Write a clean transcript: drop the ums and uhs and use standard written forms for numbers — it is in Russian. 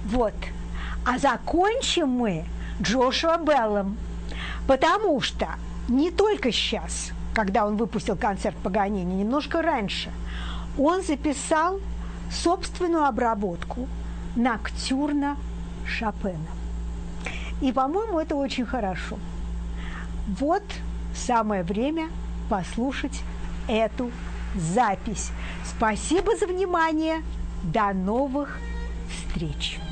Вот. А закончим мы Джошуа Беллом, потому что не только сейчас, когда он выпустил концерт Паганини, немножко раньше, он записал собственную обработку ноктюрна Шопена. И, по-моему, это очень хорошо. Вот самое время послушать эту запись. Спасибо за внимание. До новых встреч.